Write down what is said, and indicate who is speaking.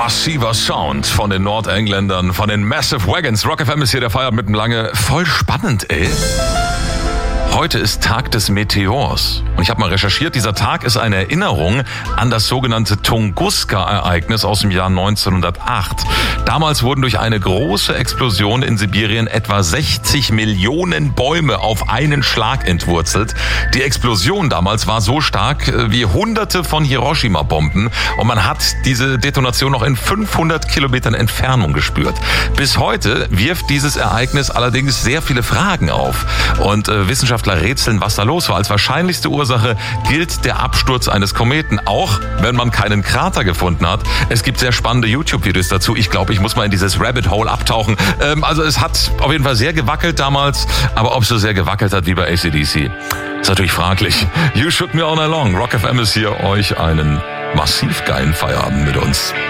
Speaker 1: Massiver Sound von den Nordengländern, von den Massive Wagons. Rock FM ist hier der Feierabend mit dem Lange. Voll spannend, ey. Heute ist Tag des Meteors. Und ich habe mal recherchiert, dieser Tag ist eine Erinnerung an das sogenannte Tunguska-Ereignis aus dem Jahr 1908. Damals wurden durch eine große Explosion in Sibirien etwa 60 Millionen Bäume auf einen Schlag entwurzelt. Die Explosion damals war so stark wie hunderte von Hiroshima-Bomben. Und man hat diese Detonation noch in 500 Kilometern Entfernung gespürt. Bis heute wirft dieses Ereignis allerdings sehr viele Fragen auf. Und Wissenschaftler rätseln, was da los war. Als wahrscheinlichste Ursache gilt der Absturz eines Kometen, auch wenn man keinen Krater gefunden hat. Es gibt sehr spannende YouTube-Videos dazu. Ich glaube, ich muss mal in dieses Rabbit Hole abtauchen. Also es hat auf jeden Fall sehr gewackelt damals, aber ob es so sehr gewackelt hat wie bei AC/DC, ist natürlich fraglich. You shook me all night long. Rock FM ist hier, euch einen massiv geilen Feierabend mit uns.